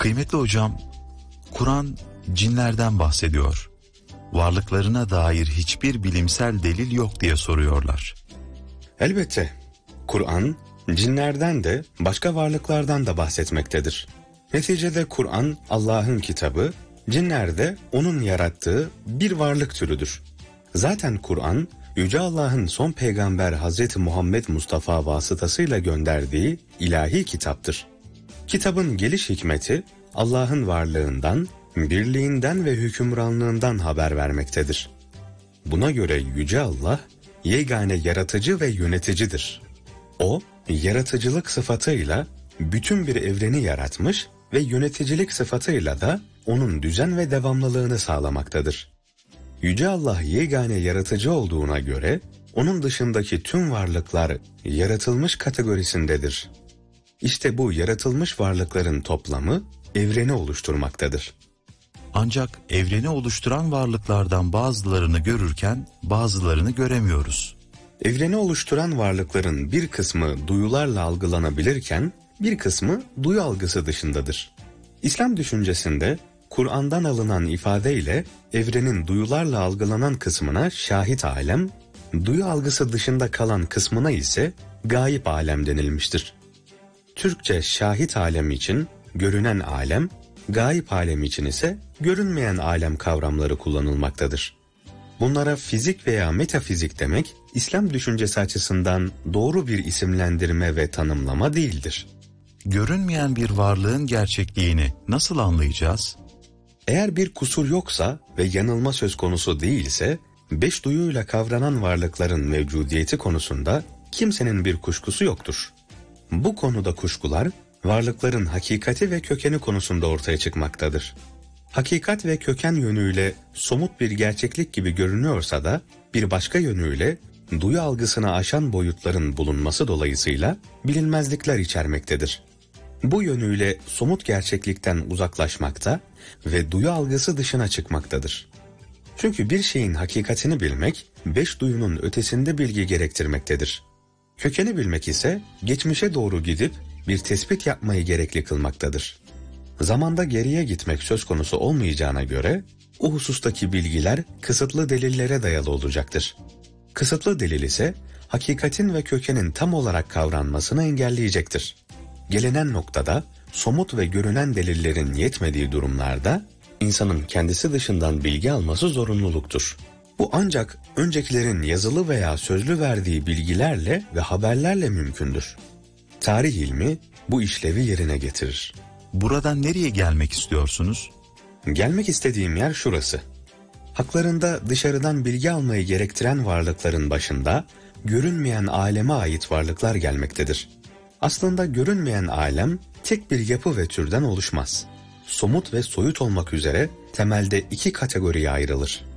Kıymetli hocam, Kur'an cinlerden bahsediyor. Varlıklarına dair hiçbir bilimsel delil yok diye soruyorlar. Elbette, Kur'an cinlerden de başka varlıklardan da bahsetmektedir. Neticede Kur'an Allah'ın kitabı, cinler de onun yarattığı bir varlık türüdür. Zaten Kur'an, Yüce Allah'ın son peygamber Hazreti Muhammed Mustafa vasıtasıyla gönderdiği ilahi kitaptır. Kitabın geliş hikmeti Allah'ın varlığından, birliğinden ve hükümranlığından haber vermektedir. Buna göre Yüce Allah, yegane yaratıcı ve yöneticidir. O, yaratıcılık sıfatıyla bütün bir evreni yaratmış ve yöneticilik sıfatıyla da onun düzen ve devamlılığını sağlamaktadır. Yüce Allah yegane yaratıcı olduğuna göre, onun dışındaki tüm varlıklar yaratılmış kategorisindedir. İşte bu yaratılmış varlıkların toplamı evreni oluşturmaktadır. Ancak evreni oluşturan varlıklardan bazılarını görürken bazılarını göremiyoruz. Evreni oluşturan varlıkların bir kısmı duyularla algılanabilirken bir kısmı duyu algısı dışındadır. İslam düşüncesinde Kur'an'dan alınan ifadeyle evrenin duyularla algılanan kısmına şahit alem, duyu algısı dışında kalan kısmına ise gayip alem denilmiştir. Türkçe şahit alem için görünen alem, gayip alem için ise görünmeyen alem kavramları kullanılmaktadır. Bunlara fizik veya metafizik demek, İslam düşüncesi açısından doğru bir isimlendirme ve tanımlama değildir. Görünmeyen bir varlığın gerçekliğini nasıl anlayacağız? Eğer bir kusur yoksa ve yanılma söz konusu değilse, beş duyuyla kavranan varlıkların mevcudiyeti konusunda kimsenin bir kuşkusu yoktur. Bu konuda kuşkular, varlıkların hakikati ve kökeni konusunda ortaya çıkmaktadır. Hakikat ve köken yönüyle somut bir gerçeklik gibi görünüyorsa da, bir başka yönüyle duyu algısını aşan boyutların bulunması dolayısıyla bilinmezlikler içermektedir. Bu yönüyle somut gerçeklikten uzaklaşmakta ve duyu algısı dışına çıkmaktadır. Çünkü bir şeyin hakikatini bilmek, beş duyunun ötesinde bilgi gerektirmektedir. Kökeni bilmek ise geçmişe doğru gidip bir tespit yapmayı gerekli kılmaktadır. Zamanda geriye gitmek söz konusu olmayacağına göre o husustaki bilgiler kısıtlı delillere dayalı olacaktır. Kısıtlı delil ise hakikatin ve kökenin tam olarak kavranmasını engelleyecektir. Gelinen noktada somut ve görünen delillerin yetmediği durumlarda insanın kendisi dışından bilgi alması zorunluluktur. Bu ancak öncekilerin yazılı veya sözlü verdiği bilgilerle ve haberlerle mümkündür. Tarih ilmi bu işlevi yerine getirir. Buradan nereye gelmek istiyorsunuz? Gelmek istediğim yer şurası. Haklarında dışarıdan bilgi almayı gerektiren varlıkların başında görünmeyen aleme ait varlıklar gelmektedir. Aslında görünmeyen alem tek bir yapı ve türden oluşmaz. Somut ve soyut olmak üzere temelde iki kategoriye ayrılır.